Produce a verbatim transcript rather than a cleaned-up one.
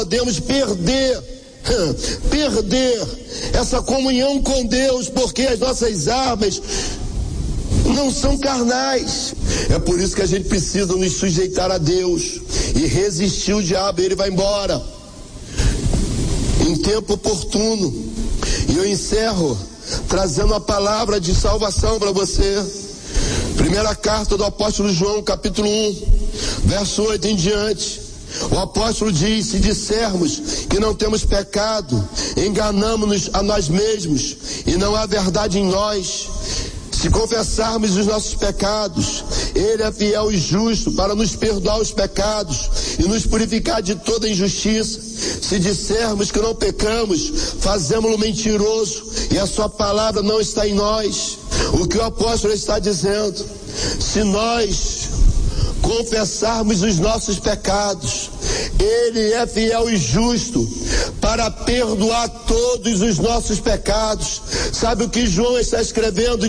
podemos perder, perder essa comunhão com Deus, porque as nossas armas não são carnais. É por isso que a gente precisa nos sujeitar a Deus e resistir o diabo, ele vai embora em tempo oportuno. E eu encerro trazendo a palavra de salvação para você. Primeira carta do apóstolo João, capítulo um, verso oito em diante. O apóstolo diz: se dissermos que não temos pecado, enganamo-nos a nós mesmos e não há verdade em nós. Se confessarmos os nossos pecados, Ele é fiel e justo para nos perdoar os pecados e nos purificar de toda injustiça. Se dissermos que não pecamos, fazemo-lo mentiroso e a sua palavra não está em nós. O que o apóstolo está dizendo: se nós confessarmos os nossos pecados, Ele é fiel e justo para perdoar todos os nossos pecados. Sabe o que João está escrevendo?